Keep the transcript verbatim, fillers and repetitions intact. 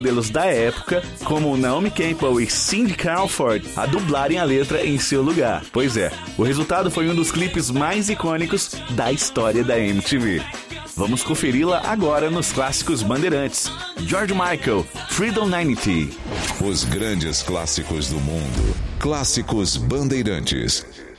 modelos da época, como Naomi Campbell e Cindy Crawford, a dublarem a letra em seu lugar. Pois é, o resultado foi um dos clipes mais icônicos da história da M T V. Vamos conferi-la agora nos clássicos Bandeirantes. George Michael, Freedom noventa. Os grandes clássicos do mundo. Clássicos Bandeirantes.